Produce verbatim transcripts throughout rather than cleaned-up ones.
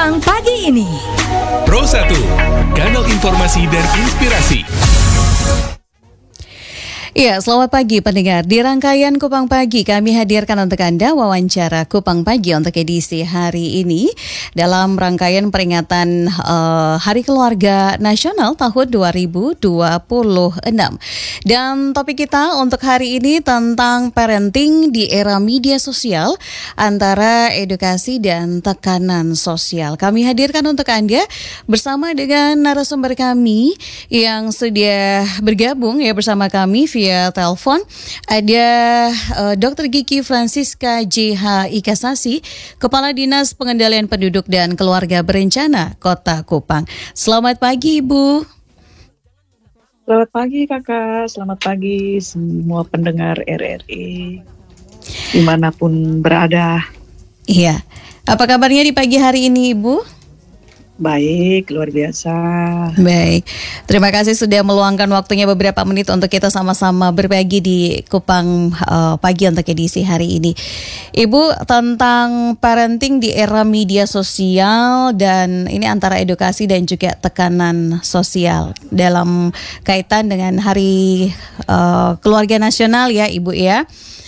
Kupang pagi ini. Pro satu, kanal informasi dan inspirasi. Ya, selamat pagi pendengar. Di rangkaian Kupang Pagi kami hadirkan untuk Anda wawancara Kupang Pagi untuk edisi hari ini dalam rangkaian peringatan uh, Hari Keluarga Nasional tahun dua ribu dua puluh enam. Dan topik kita untuk hari ini tentang parenting di era media sosial, antara edukasi dan tekanan sosial. Kami hadirkan untuk Anda bersama dengan narasumber kami yang sudah bergabung ya bersama kami via telepon. Ada uh, dokter Gigi Francisca J H Ikasasi, Kepala Dinas Pengendalian Penduduk dan Keluarga Berencana Kota Kupang. Selamat pagi, Ibu. Selamat pagi, Kakak. Selamat pagi semua pendengar R R I dimanapun berada. Iya. Apa kabarnya di pagi hari ini, Ibu? Baik, luar biasa. Baik, terima kasih sudah meluangkan waktunya beberapa menit untuk kita sama-sama berbagi di Kupang uh, Pagi untuk edisi hari ini. Ibu, tentang parenting di era media sosial dan ini antara edukasi dan juga tekanan sosial dalam kaitan dengan Hari uh, Keluarga Nasional ya, Ibu ya.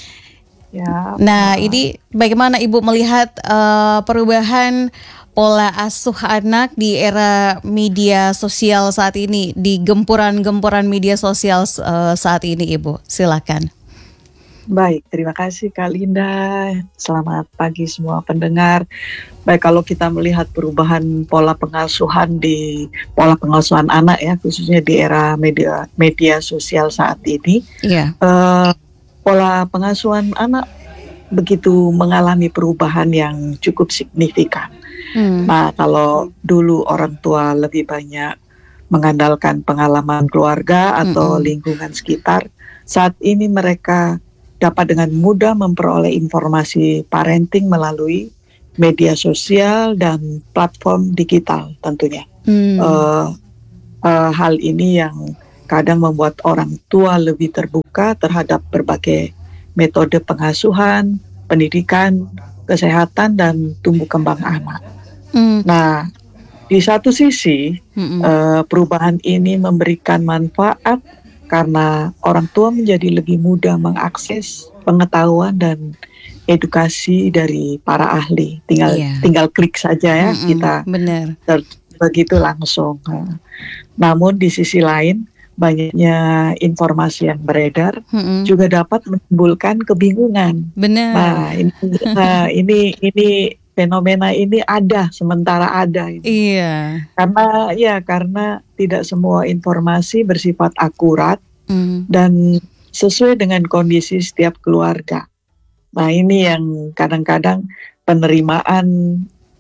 Ya. Nah, ini bagaimana Ibu melihat uh, perubahan pola asuh anak di era media sosial saat ini, di gempuran-gempuran media sosial uh, saat ini, Ibu? Silakan. Baik, terima kasih Kak Linda. Selamat pagi semua pendengar. Baik, kalau kita melihat perubahan pola pengasuhan di pola pengasuhan anak ya, khususnya di era media media sosial saat ini, yeah. uh, pola pengasuhan anak begitu mengalami perubahan yang cukup signifikan. Hmm. Nah, kalau dulu orang tua lebih banyak mengandalkan pengalaman keluarga atau hmm. lingkungan sekitar, saat ini mereka dapat dengan mudah memperoleh informasi parenting melalui media sosial dan platform digital tentunya. Hmm. Uh, uh, hal ini yang kadang membuat orang tua lebih terbuka terhadap berbagai metode pengasuhan, pendidikan, kesehatan, dan tumbuh kembang anak. Mm. Nah, di satu sisi uh, perubahan ini memberikan manfaat karena orang tua menjadi lebih mudah mengakses pengetahuan dan edukasi dari para ahli. Tinggal yeah. tinggal klik saja ya, Mm-mm, kita benar. Ter- begitu langsung. Nah, namun di sisi lain, banyaknya informasi yang beredar Mm-mm. juga dapat menimbulkan kebingungan. Benar. Nah, ini, nah, ini ini fenomena ini ada, sementara ada. Ini. Iya. Karena ya karena tidak semua informasi bersifat akurat mm. dan sesuai dengan kondisi setiap keluarga. Nah, ini yang kadang-kadang penerimaan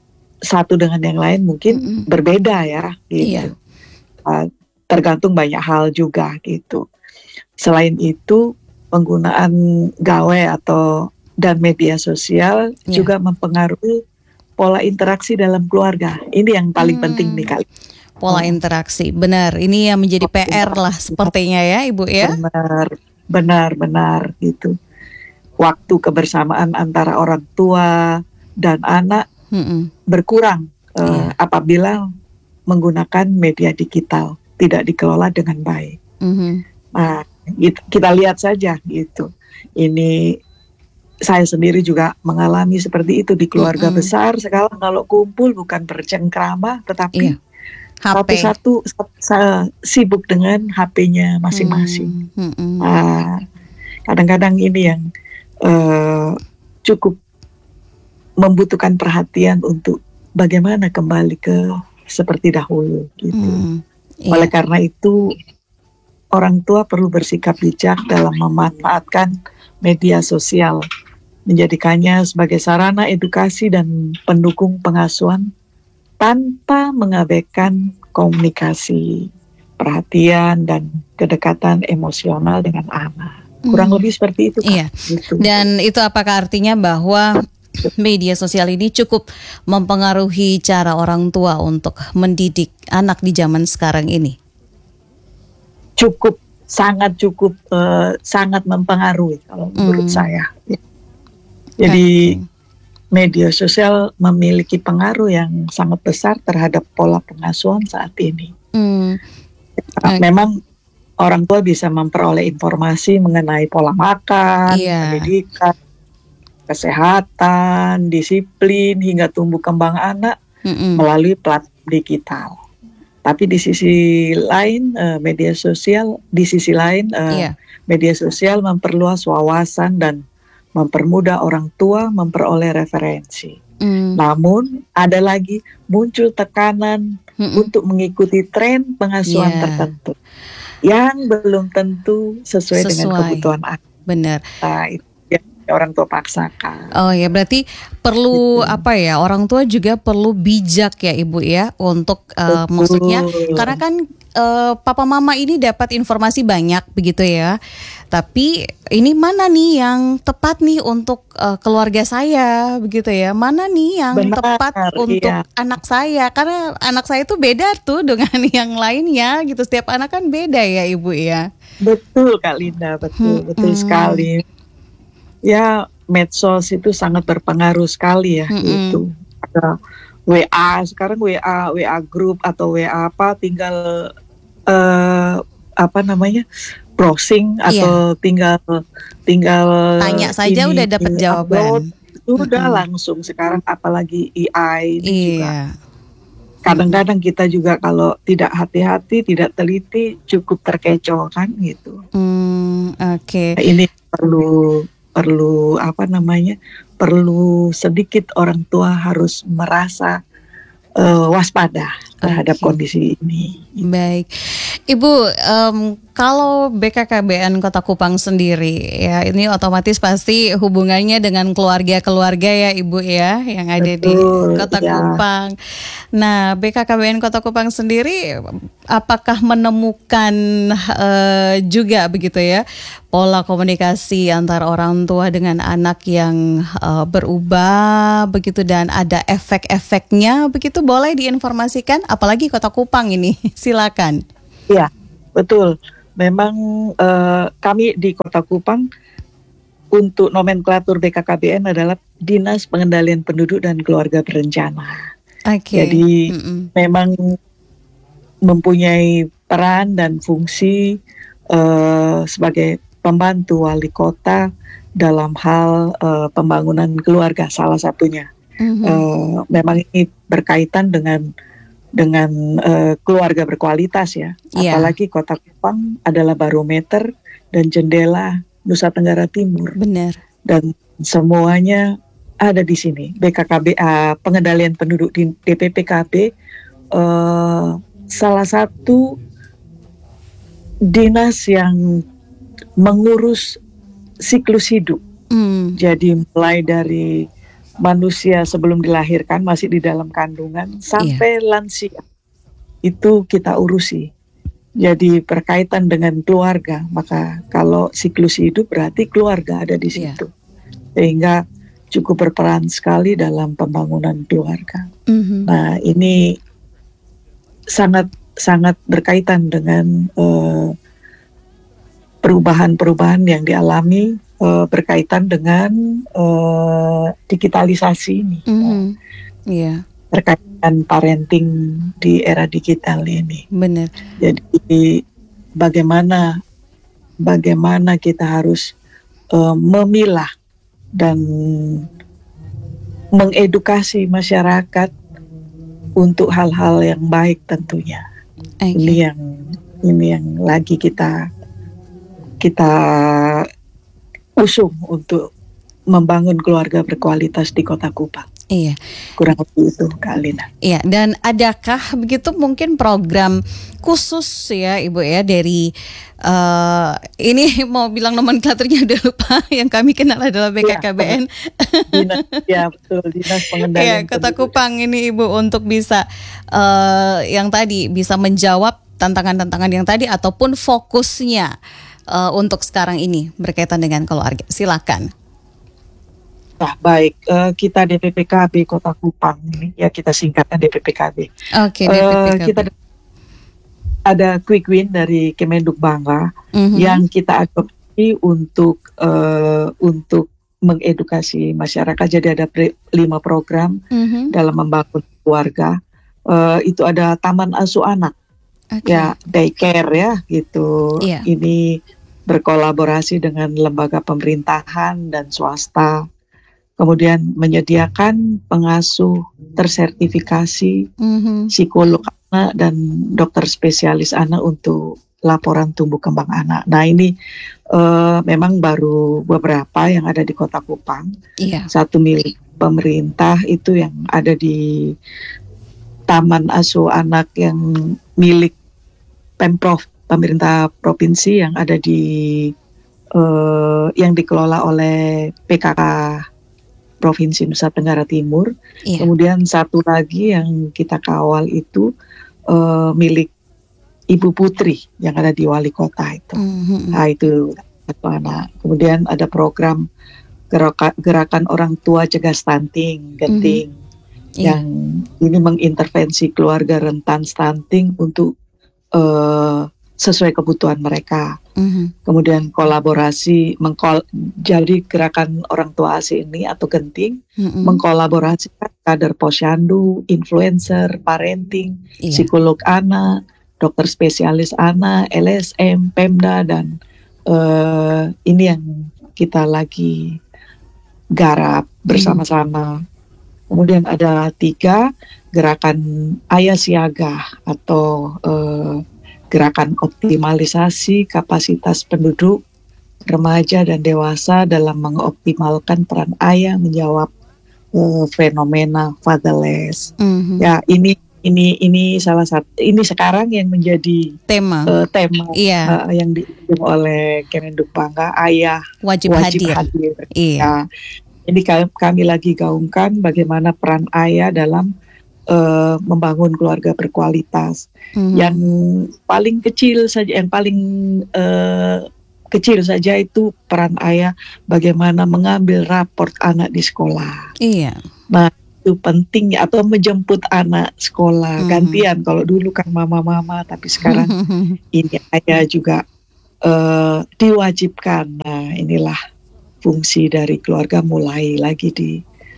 satu dengan yang lain mungkin Mm-mm. berbeda ya. Gitu. Iya. Uh, tergantung banyak hal juga gitu. Selain itu, penggunaan gawe atau dan media sosial yeah. juga mempengaruhi pola interaksi dalam keluarga. Ini yang paling hmm. penting nih kali. Pola interaksi, benar. Ini yang menjadi P R lah sepertinya ya, Ibu ya. Benar, benar, benar gitu. Waktu kebersamaan antara orang tua dan anak Mm-mm. berkurang yeah. uh, apabila menggunakan media digital, tidak dikelola dengan baik. Mm-hmm. Nah, kita lihat saja gitu. Ini saya sendiri juga mengalami seperti itu di keluarga mm-hmm. besar. Sekarang kalau kumpul bukan bercengkrama, tetapi iya. satu-satu sibuk dengan H P-nya masing-masing. Mm-hmm. Nah, kadang-kadang ini yang uh, cukup membutuhkan perhatian untuk bagaimana kembali ke seperti dahulu. Gitu. Mm, iya. Oleh karena itu, orang tua perlu bersikap bijak dalam memanfaatkan media sosial, menjadikannya sebagai sarana edukasi dan pendukung pengasuhan tanpa mengabaikan komunikasi, perhatian, dan kedekatan emosional dengan anak. Kurang hmm. lebih seperti itu, Kak. Iya. Gitu. Dan itu apakah artinya bahwa media sosial ini cukup mempengaruhi cara orang tua untuk mendidik anak di zaman sekarang ini? Cukup, sangat cukup, uh, sangat mempengaruhi kalau menurut hmm. saya. Jadi, okay. media sosial memiliki pengaruh yang sangat besar terhadap pola pengasuhan saat ini. Hmm. Memang orang tua bisa memperoleh informasi mengenai pola makan, yeah. pendidikan, kesehatan, disiplin, hingga tumbuh kembang anak Mm-mm. melalui platform digital. Tapi di sisi lain, uh, media sosial, di sisi lain, uh, yeah. media sosial memperluas wawasan dan mempermudah orang tua memperoleh referensi. Mm. Namun ada lagi muncul tekanan Mm-mm. untuk mengikuti tren pengasuhan yeah. tertentu yang belum tentu sesuai, sesuai. dengan kebutuhan anak. Benar. Nah, itu yang orang tua paksakan. Oh ya, berarti perlu gitu. Apa ya? Orang tua juga perlu bijak ya, Ibu ya, untuk uh, maksudnya karena kan uh, papa mama ini dapat informasi banyak begitu ya. Tapi ini mana nih yang tepat nih untuk uh, keluarga saya begitu ya? Mana nih yang Benar, tepat untuk iya. anak saya? Karena anak saya itu beda tuh dengan yang lainnya gitu. Setiap anak kan beda ya, Ibu ya. Betul Kak Linda, betul hmm, betul hmm. sekali. Ya, medsos itu sangat berpengaruh sekali ya. Hmm, itu ada W A sekarang W A W A group atau W A apa tinggal uh, apa namanya? browsing atau iya. tinggal tinggal tanya saja ini, udah dapat jawaban. Sudah mm-hmm. langsung sekarang apalagi A I ini iya. juga. Kadang-kadang kita juga kalau tidak hati-hati, tidak teliti cukup terkecoh kan gitu. Mm, Oke. Okay. Nah, ini perlu perlu apa namanya? Perlu sedikit orang tua harus merasa uh, waspada terhadap okay. kondisi ini. Baik, Ibu, um, kalau B K K B N Kota Kupang sendiri ya ini otomatis pasti hubungannya dengan keluarga-keluarga ya Ibu ya yang ada Betul, di Kota ya. Kupang. Nah, B K K B N Kota Kupang sendiri apakah menemukan uh, juga begitu ya pola komunikasi antara orang tua dengan anak yang uh, berubah begitu dan ada efek-efeknya begitu, boleh diinformasikan apalagi Kota Kupang ini. Silakan. Iya, betul. Memang uh, kami di Kota Kupang untuk nomenklatur B K K B N adalah Dinas Pengendalian Penduduk dan Keluarga Berencana. Okay. Jadi Mm-mm. memang mempunyai peran dan fungsi uh, sebagai pembantu wali kota dalam hal uh, pembangunan keluarga salah satunya. Mm-hmm. Uh, memang ini berkaitan dengan dengan uh, keluarga berkualitas ya. Yeah. Apalagi Kota Kupang adalah barometer dan jendela Nusa Tenggara Timur. Benar. Dan semuanya ada di sini. B K K B, uh, pengendalian penduduk di D P P K B uh, salah satu dinas yang mengurus siklus hidup. Mm. Jadi mulai dari manusia sebelum dilahirkan masih di dalam kandungan sampai yeah. lansia itu kita urusi. Jadi berkaitan dengan keluarga, maka kalau siklus hidup berarti keluarga ada di situ. Yeah. Sehingga cukup berperan sekali dalam pembangunan keluarga. Mm-hmm. Nah, ini sangat sangat berkaitan dengan uh, perubahan-perubahan yang dialami uh, berkaitan dengan uh, digitalisasi ini, mm-hmm. yeah. berkaitan parenting di era digital ini. Benar. Jadi bagaimana bagaimana kita harus uh, memilah dan mengedukasi masyarakat untuk hal-hal yang baik tentunya. Okay. Ini yang ini yang lagi kita kita usung untuk membangun keluarga berkualitas di Kota Kupang. Iya. Kurang lebih itu Kak Alina. Iya, dan adakah begitu mungkin program khusus ya Ibu ya dari uh, ini mau bilang nomenklaturnya udah lupa, yang kami kenal adalah B K K B N. Dinas, ya betul, Dinas Pengendalian ya, Kota Kupang ini Ibu untuk bisa uh, yang tadi bisa menjawab tantangan-tantangan yang tadi ataupun fokusnya uh, untuk sekarang ini berkaitan dengan keluarga. Silakan. Nah, baik, uh, kita D P P K B Kota Kupang ini ya kita singkatkan D P P K B. Oke, okay, D P P K B. Uh, kita ada quick win dari Kemenduk Bangla mm-hmm. yang kita adopsi untuk uh, untuk mengedukasi masyarakat. Jadi ada pre, lima program mm-hmm. dalam membangun keluarga. Uh, itu ada taman asuh anak, okay. ya daycare ya gitu. Yeah. Ini berkolaborasi dengan lembaga pemerintahan dan swasta. Kemudian menyediakan pengasuh tersertifikasi, mm-hmm. psikolog anak dan dokter spesialis anak untuk laporan tumbuh kembang anak. Nah ini uh, memang baru beberapa yang ada di Kota Kupang. Iya. Satu milik pemerintah itu yang ada di Taman Asuh Anak yang milik Pemprov, pemerintah provinsi yang ada di uh, yang dikelola oleh P K K Provinsi Nusa Tenggara Timur. Iya. Kemudian satu lagi yang kita kawal itu uh, milik Ibu Putri yang ada di Wali Kota itu. Mm-hmm. Nah itu satu anak. Kemudian ada program gerakan, gerakan orang tua cegah stunting, genting, mm-hmm. yang yeah. ini mengintervensi keluarga rentan stunting untuk uh, sesuai kebutuhan mereka. Mm-hmm. Kemudian kolaborasi, mengkol, jadi gerakan orang tua A S I ini atau genting, mm-hmm. mengkolaborasikan kader posyandu, influencer, parenting, yeah. psikolog anak, dokter spesialis anak, L S M, Pemda, dan uh, ini yang kita lagi garap bersama-sama. Hmm. Kemudian ada tiga, gerakan Ayah Siaga atau uh, gerakan optimalisasi kapasitas penduduk, remaja dan dewasa dalam mengoptimalkan peran ayah menjawab uh, fenomena fatherless. Hmm. Ya ini Ini ini salah satu ini sekarang yang menjadi tema uh, tema iya. uh, yang diusung oleh Kemenduk Bangka, ayah wajib, wajib hadir. hadir. Iya. Nah, jadi kami, kami lagi gaungkan bagaimana peran ayah dalam uh, membangun keluarga berkualitas. Mm-hmm. Yang paling kecil saja, yang paling uh, kecil saja itu peran ayah bagaimana mengambil raport anak di sekolah. Iya. Nah, itu pentingnya, atau menjemput anak sekolah, mm-hmm. gantian. Kalau dulu kan mama-mama, tapi sekarang ini ayah juga uh, diwajibkan. Nah inilah fungsi dari keluarga mulai lagi di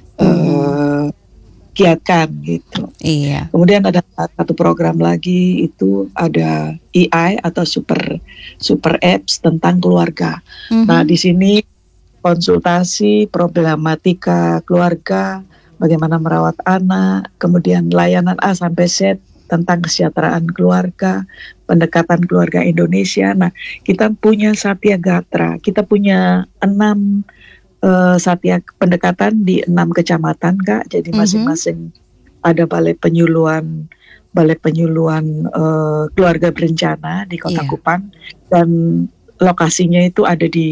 uh, giatkan gitu. Iya. Kemudian ada satu program lagi, itu ada E I atau super super apps tentang keluarga. Mm-hmm. Nah di sini konsultasi problematika keluarga, bagaimana merawat anak, kemudian layanan A sampai Z tentang kesejahteraan keluarga, pendekatan keluarga Indonesia. Nah, kita punya Satya Gatra, kita punya enam uh, Satya pendekatan di enam kecamatan, Kak. Jadi masing-masing mm-hmm. ada balai penyuluhan, balai penyuluhan uh, keluarga berencana di Kota yeah. Kupang, dan lokasinya itu ada di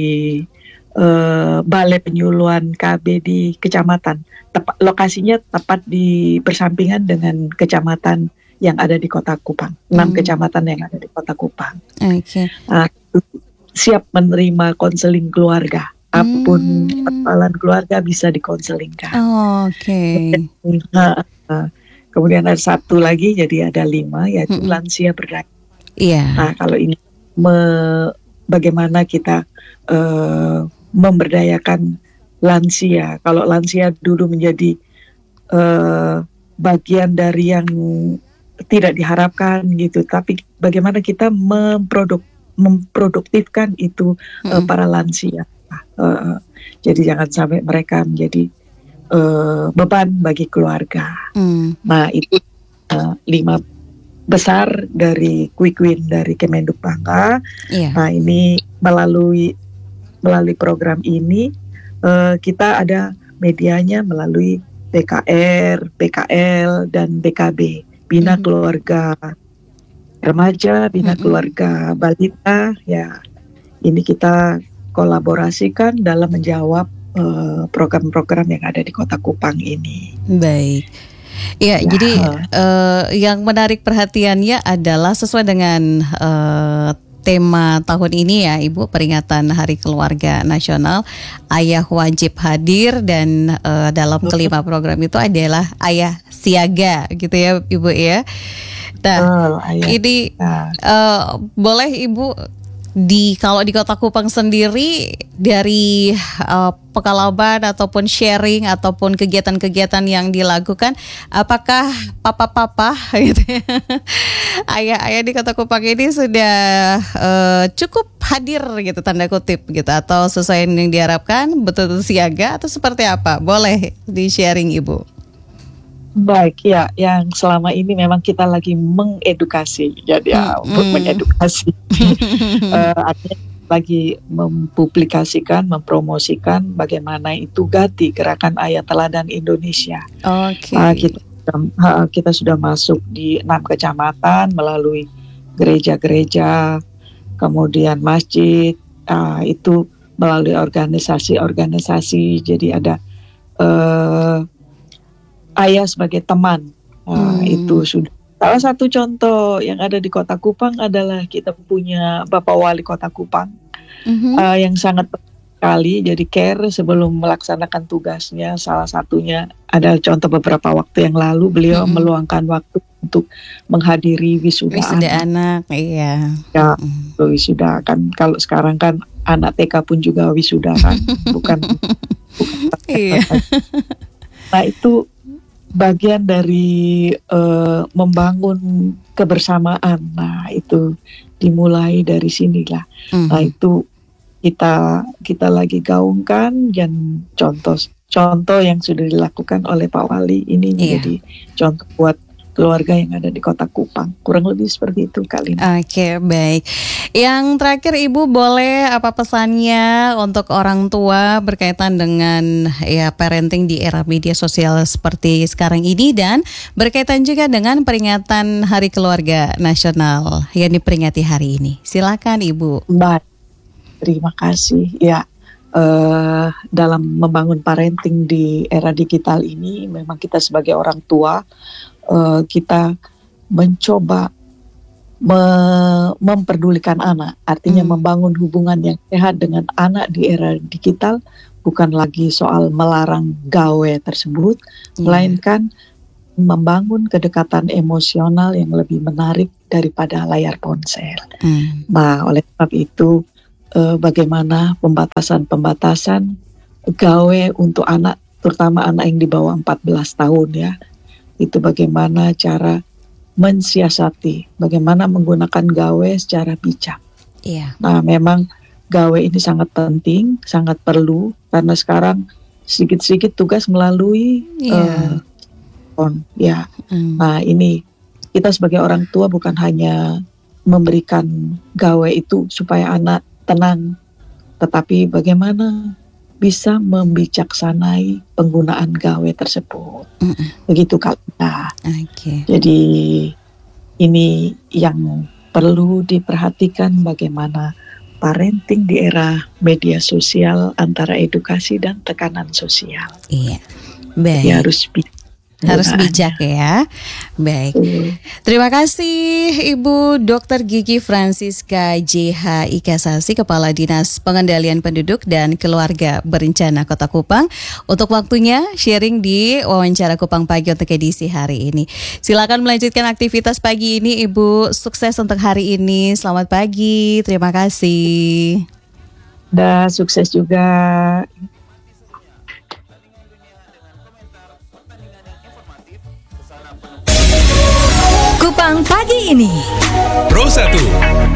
Uh, balai penyuluhan K B di kecamatan. Tepat, lokasinya tepat di bersampingan dengan kecamatan yang ada di Kota Kupang. Enam hmm. kecamatan yang ada di Kota Kupang. Okay. Uh, siap menerima konseling keluarga. Apapun hmm. persoalan keluarga bisa dikonselingkan. Oh, Oke. Okay. Nah, uh, kemudian ada satu lagi, jadi ada lima, yaitu hmm. lansia berdaya. Iya. Yeah. Nah kalau ini me, bagaimana kita uh, memberdayakan lansia. Kalau lansia dulu menjadi uh, bagian dari yang tidak diharapkan gitu, tapi bagaimana kita memproduk, memproduktifkan itu uh, mm-hmm. para lansia. Uh, jadi jangan sampai mereka menjadi uh, beban bagi keluarga. Mm. Nah itu uh, lima besar dari Quick Win dari Kemenduk Bangka. Yeah. Nah ini melalui Melalui program ini uh, kita ada medianya melalui B K R, B K L, dan B K B, Bina mm-hmm. Keluarga Remaja, Bina mm-hmm. Keluarga Balita. Ya, ini kita kolaborasikan dalam menjawab uh, program-program yang ada di Kota Kupang ini. Baik. Ya, ya, jadi uh, yang menarik perhatiannya adalah sesuai dengan uh, tema tahun ini ya Ibu, peringatan Hari Keluarga Nasional, ayah wajib hadir, dan uh, dalam kelima program itu adalah ayah siaga gitu ya Ibu ya. Nah, oh, ini uh, boleh Ibu di kalau di Kota Kupang sendiri dari uh, pengalaman ataupun sharing ataupun kegiatan-kegiatan yang dilakukan, apakah papa-papa gitu ya, ayah-ayah di Kota Kupang ini sudah uh, cukup hadir gitu tanda kutip gitu, atau sesuai yang diharapkan, betul-betul siaga atau seperti apa? Boleh di-sharing Ibu. Baik, ya, yang selama ini memang kita lagi mengedukasi, jadi ya, hmm, untuk hmm. mengedukasi, uh, artinya lagi mempublikasikan, mempromosikan bagaimana itu Gati, Gerakan Ayah Teladan Indonesia. Oke. Okay. Uh, kita, uh, kita sudah masuk di enam kecamatan melalui gereja-gereja, kemudian masjid, uh, itu melalui organisasi-organisasi. Jadi ada uh, ayah sebagai teman, nah, hmm. itu sudah salah satu contoh yang ada di Kota Kupang adalah kita punya Bapak Wali Kota Kupang hmm. uh, yang sangat sekali, jadi care sebelum melaksanakan tugasnya. Salah satunya adalah contoh beberapa waktu yang lalu beliau hmm. meluangkan waktu untuk menghadiri wisuda, wisuda anak. anak, iya. Ya, hmm. wisuda kan kalau sekarang kan anak T K pun juga wisuda kan, bukan. bukan iya. Nah itu bagian dari uh, membangun kebersamaan. Nah itu dimulai dari sinilah. Mm-hmm. Nah itu kita kita lagi gaungkan, dan contoh contoh yang sudah dilakukan oleh Pak Wali ini yeah. menjadi contoh buat keluarga yang ada di Kota Kupang. Kurang lebih seperti itu kali ini. Oke, okay, baik. Yang terakhir Ibu, boleh apa pesannya untuk orang tua berkaitan dengan ya parenting di era media sosial seperti sekarang ini, dan berkaitan juga dengan peringatan Hari Keluarga Nasional yang diperingati hari ini. Silakan Ibu. Baik. Terima kasih. Ya, uh, dalam membangun parenting di era digital ini, memang kita sebagai orang tua Uh, kita mencoba me- memperdulikan anak, artinya hmm. membangun hubungan yang sehat dengan anak di era digital, bukan lagi soal melarang gawe tersebut, yeah. melainkan membangun kedekatan emosional yang lebih menarik daripada layar ponsel. Hmm. Nah, oleh sebab itu, uh, bagaimana pembatasan-pembatasan gawe untuk anak, terutama anak yang di bawah empat belas tahun ya. Itu bagaimana cara mensiasati, bagaimana menggunakan gawe secara bijak. Iya. Nah, memang gawe ini sangat penting, sangat perlu, karena sekarang sedikit-sedikit tugas melalui iya. uh, on, ya. Mm. Nah, ini kita sebagai orang tua bukan hanya memberikan gawe itu supaya anak tenang, tetapi bagaimana bisa membijaksanai penggunaan gawe tersebut. Mm-mm. Begitu Kak. Okay. Jadi ini yang perlu diperhatikan, bagaimana parenting di era media sosial antara edukasi dan tekanan sosial. Iya. Baik. Ya, harus bijak. Harus bijak ya. Baik. Hmm. Terima kasih Ibu Dokter Gigi Francisca J H Ikasasi, Kepala Dinas Pengendalian Penduduk dan Keluarga Berencana Kota Kupang, untuk waktunya sharing di wawancara Kupang Pagi untuk edisi hari ini. Silakan melanjutkan aktivitas pagi ini Ibu. Sukses untuk hari ini. Selamat pagi. Terima kasih. Dan sukses juga. Kupang Pagi ini. Pro satu.